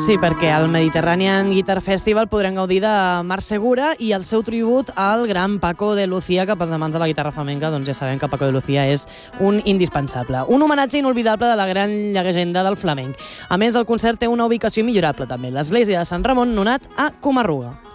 Sí, perquè al Mediterranean Guitar Festival podrem gaudir de Mar Segura i el seu tribut al gran Paco de Lucía, que pels amants de la guitarra flamenca doncs ja sabem que Paco de Lucía és un indispensable. Un homenatge inolvidable de la gran llegenda del flamenc. A més, el concert té una ubicació millorable també, l'església de Sant Ramon Nonat a Comarruga.